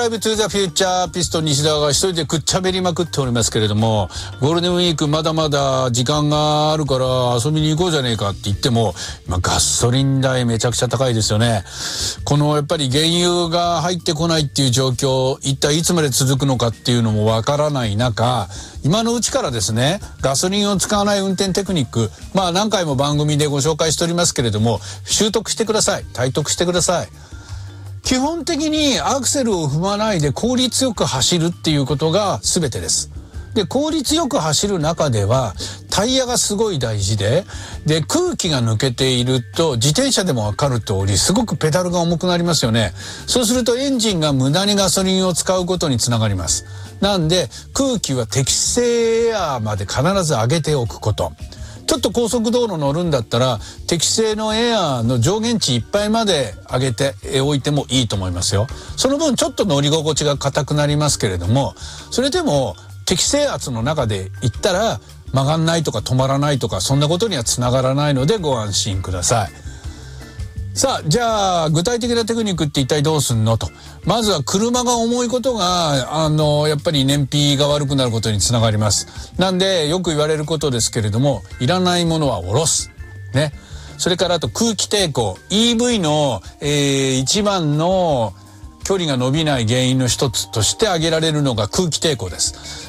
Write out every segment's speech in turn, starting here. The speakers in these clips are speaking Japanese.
ドライブトゥザフューチャーピストン西田が一人でくっちゃべりまくっておりますけれども、ゴールデンウィークまだまだ時間があるから遊びに行こうじゃねえかって言っても、今ガソリン代めちゃくちゃ高いですよね。このやっぱり原油が入ってこないっていう状況、一体いつまで続くのかっていうのもわからない中、今のうちからですね、ガソリンを使わない運転テクニック、何回も番組でご紹介しておりますけれども、習得してください。体得してください。基本的にアクセルを踏まないで効率よく走るっていうことが全てです。で、効率よく走る中ではタイヤがすごい大事で、空気が抜けていると自転車でもわかる通りすごくペダルが重くなりますよね。そうするとエンジンが無駄にガソリンを使うことにつながります。なんで空気は適正エアーまで必ず上げておくこと。ちょっと高速道路乗るんだったら適正のエアーの上限値いっぱいまで上げておいてもいいと思いますよ。その分ちょっと乗り心地が硬くなりますけれども、それでも適正圧の中で行ったら曲がんないとか止まらないとか、そんなことにはつながらないのでご安心ください。さあ、じゃあ具体的なテクニックって一体どうすんのと。まずは車が重いことがやっぱり燃費が悪くなることにつながります。なんでよく言われることですけれども、いらないものは下ろすね。それからあと空気抵抗、 EV の、一番の距離が伸びない原因の一つとして挙げられるのが空気抵抗です。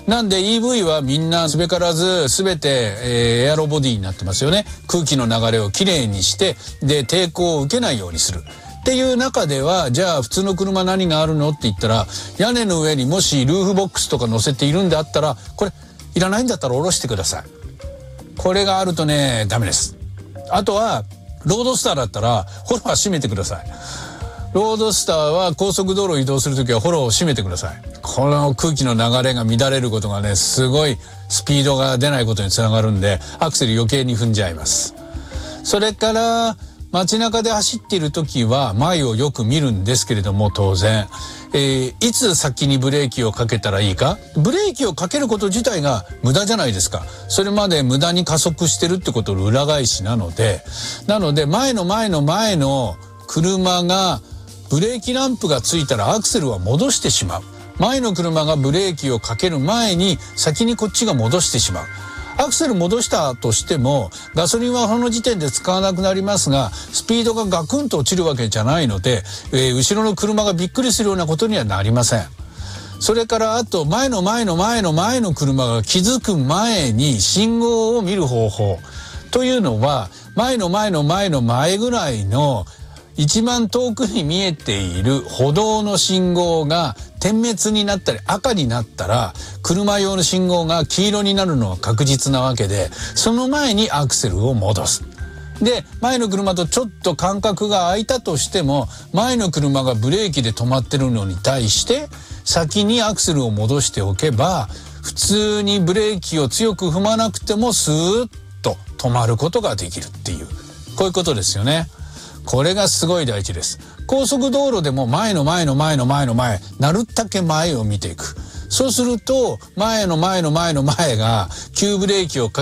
なんで EV はみんなすべからず全て、エアロボディになってますよね。空気の流れをきれいにして、で抵抗を受けないようにするっていう中では、じゃあ普通の車何があるのって言ったら、屋根の上にもしルーフボックスとか乗せているんであったら、これいらないんだったら下ろしてください。これがあるとね、ダメです。あとはロードスターだったらフォローは閉めてください。ロードスターは高速道路を移動するときはフォローを閉めてください。この空気の流れが乱れることがね、すごいスピードが出ないことにつながるんで、アクセル余計に踏んじゃいます。それから街中で走っているときは前をよく見るんですけれども、当然、いつ先にブレーキをかけたらいいか。ブレーキをかけること自体が無駄じゃないですか。それまで無駄に加速してるってことの裏返しなので、前の車がブレーキランプがついたらアクセルは戻してしまう。前の車がブレーキをかける前に先にこっちが戻してしまう。アクセル戻したとしてもガソリンはその時点で使わなくなりますが、スピードがガクンと落ちるわけじゃないので、後ろの車がびっくりするようなことにはなりません。それからあと前の車が気づく前に信号を見る方法というのは、前の前ぐらいの一番遠くに見えている歩道の信号が点滅になったり赤になったら、車用の信号が黄色になるのは確実なわけで、その前にアクセルを戻す。で、前の車とちょっと間隔が空いたとしても、前の車がブレーキで止まってるのに対して先にアクセルを戻しておけば、普通にブレーキを強く踏まなくてもスーッと止まることができるっていう、こういうことですよね。これがすごい大事です。高速道路でも前の前、なるだけ前を見ていく。そうすると前の前が急ブレーキをか